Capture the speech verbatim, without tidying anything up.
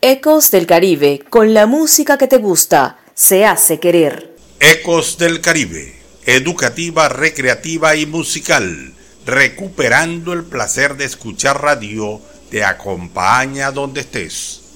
Ecos del Caribe, con la música que te gusta, se hace querer. Ecos del Caribe, educativa, recreativa y musical, recuperando el placer de escuchar radio, te acompaña donde estés.